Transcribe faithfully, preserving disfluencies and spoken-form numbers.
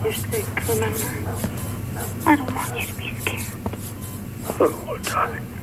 you're sick, remember? I don't want you to be scared. Oh, darling.